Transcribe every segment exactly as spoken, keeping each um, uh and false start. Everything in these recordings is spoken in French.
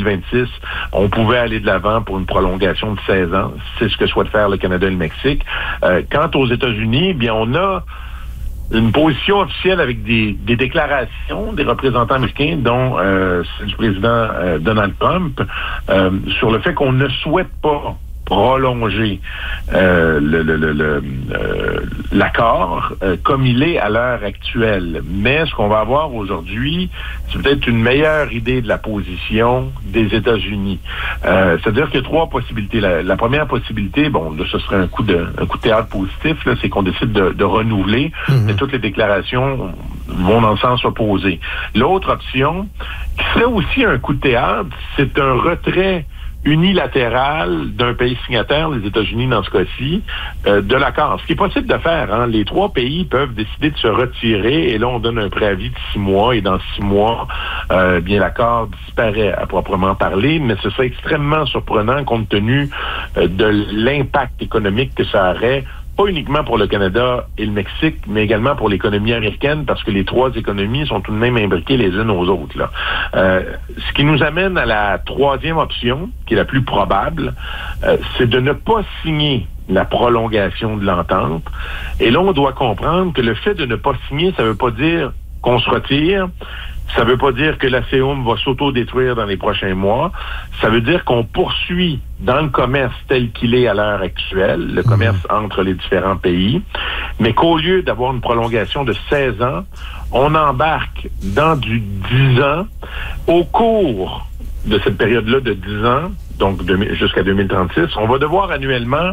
mille vingt-six, on pouvait aller de l'avant pour une prolongation de seize ans. C'est ce que souhaitent faire le Canada et le Mexique. Euh, quant aux États-Unis, bien, on a une position officielle avec des, des déclarations des représentants américains, dont euh, celle du président euh, Donald Trump, euh, sur le fait qu'on ne souhaite pas prolonger euh, le, le, le, le, euh, l'accord euh, comme il est à l'heure actuelle. Mais ce qu'on va avoir aujourd'hui, c'est peut-être une meilleure idée de la position des États-Unis. Euh, c'est-à-dire qu'il y a trois possibilités. La, la première possibilité, bon, là, ce serait un coup de, un coup de théâtre positif, là, c'est qu'on décide de, de renouveler, mm-hmm. mais toutes les déclarations vont dans le sens opposé. L'autre option, qui serait aussi un coup de théâtre, c'est un retrait unilatéral d'un pays signataire, les États-Unis dans ce cas-ci, euh, de l'accord. Ce qui est possible de faire, hein. Les trois pays peuvent décider de se retirer et là, on donne un préavis de six mois et dans six mois, euh, bien l'accord disparaît à proprement parler, mais ce serait extrêmement surprenant compte tenu euh, de l'impact économique que ça aurait, pas uniquement pour le Canada et le Mexique, mais également pour l'économie américaine, parce que les trois économies sont tout de même imbriquées les unes aux autres, là. Euh, ce qui nous amène à la troisième option, qui est la plus probable, euh, c'est de ne pas signer la prolongation de l'entente. Et là, on doit comprendre que le fait de ne pas signer, ça ne veut pas dire qu'on se retire. Ça ne veut pas dire que la C O M va s'auto-détruire dans les prochains mois. Ça veut dire qu'on poursuit dans le commerce tel qu'il est à l'heure actuelle, le commerce entre les différents pays, mais qu'au lieu d'avoir une prolongation de seize ans, on embarque dans du dix ans au cours de cette période-là de dix ans, donc jusqu'à deux mille trente-six. On va devoir annuellement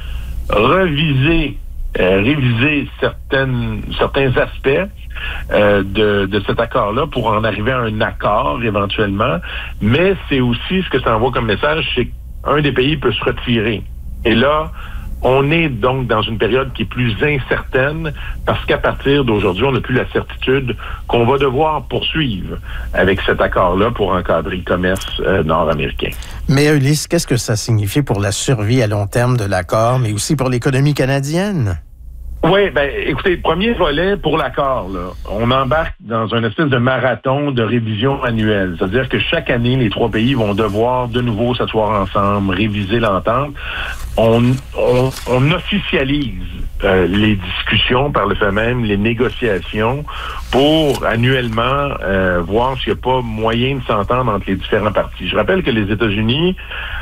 reviser, euh, réviser certaines, certains aspects Euh, de, de cet accord-là pour en arriver à un accord éventuellement, mais c'est aussi ce que ça envoie comme message, c'est qu'un des pays peut se retirer. Et là, on est donc dans une période qui est plus incertaine parce qu'à partir d'aujourd'hui, on n'a plus la certitude qu'on va devoir poursuivre avec cet accord-là pour encadrer le commerce euh, nord-américain. Mais Ulysse, qu'est-ce que ça signifie pour la survie à long terme de l'accord, mais aussi pour l'économie canadienne? Oui, ben, écoutez, premier volet pour l'accord, là, on embarque dans un espèce de marathon de révision annuelle. C'est-à-dire que chaque année, les trois pays vont devoir de nouveau s'asseoir ensemble, réviser l'entente. On, on, on officialise euh, les discussions, par le fait même, les négociations, pour annuellement euh, voir s'il n'y a pas moyen de s'entendre entre les différents partis. Je rappelle que les États-Unis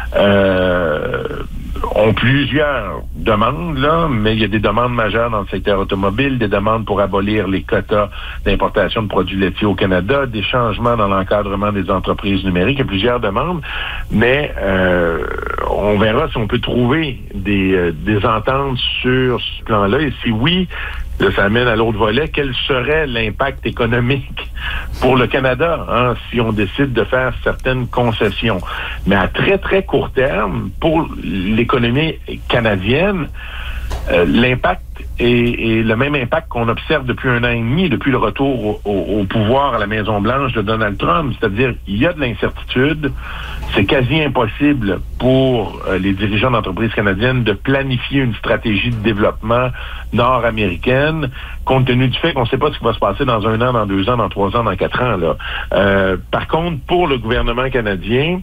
euh, ont plusieurs demandes, là, mais il y a des demandes majeures dans le secteur automobile, des demandes pour abolir les quotas d'importation de produits laitiers au Canada, des changements dans l'encadrement des entreprises numériques, il y a plusieurs demandes, mais euh, on verra si on peut trouver des, euh, des ententes sur ce plan-là, et si oui, là, ça amène à l'autre volet, quel serait l'impact économique pour le Canada, hein, si on décide de faire certaines concessions. Mais à très, très court terme, pour l'économie canadienne, euh, l'impact est, est le même impact qu'on observe depuis un an et demi, depuis le retour au, au, au pouvoir à la Maison-Blanche de Donald Trump. C'est-à-dire, il y a de l'incertitude. C'est quasi impossible pour euh, les dirigeants d'entreprises canadiennes de planifier une stratégie de développement nord-américaine, compte tenu du fait qu'on ne sait pas ce qui va se passer dans un an, dans deux ans, dans trois ans, dans quatre ans, là. Euh, par contre, pour le gouvernement canadien,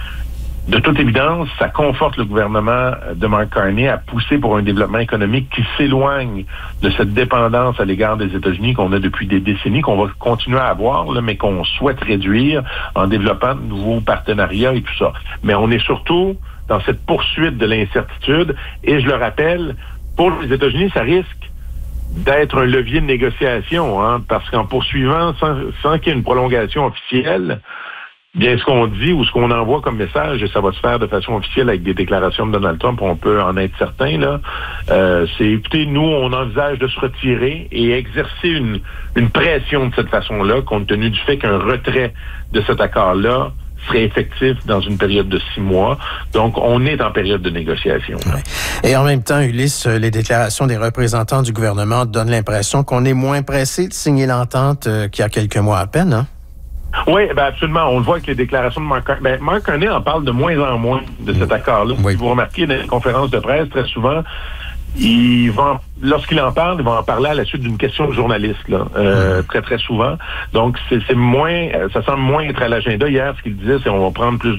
de toute évidence, ça conforte le gouvernement de Mark Carney à pousser pour un développement économique qui s'éloigne de cette dépendance à l'égard des États-Unis qu'on a depuis des décennies, qu'on va continuer à avoir, là, mais qu'on souhaite réduire en développant de nouveaux partenariats et tout ça. Mais on est surtout dans cette poursuite de l'incertitude, et je le rappelle, pour les États-Unis, ça risque d'être un levier de négociation, hein, parce qu'en poursuivant sans, sans qu'il y ait une prolongation officielle, bien, ce qu'on dit ou ce qu'on envoie comme message, et ça va se faire de façon officielle avec des déclarations de Donald Trump, on peut en être certain, là, euh, c'est, écoutez, nous, on envisage de se retirer et exercer une, une pression de cette façon-là, compte tenu du fait qu'un retrait de cet accord-là serait effectif dans une période de six mois. Donc, on est en période de négociation. Ouais. Et en même temps, Ulysse, les déclarations des représentants du gouvernement donnent l'impression qu'on est moins pressé de signer l'entente euh, qu'il y a quelques mois à peine, hein? Oui, ben absolument. On le voit avec les déclarations de Mark Carney. Ben, Mark Carney en parle de moins en moins de cet accord-là. Oui. Si vous remarquez dans les conférences de presse, très souvent, il va, lorsqu'il en parle, il va en parler à la suite d'une question de journaliste, là, euh, mmh. très, très souvent. Donc, c'est, c'est moins, ça semble moins être à l'agenda. Hier, ce qu'il disait, c'est qu'on va prendre plus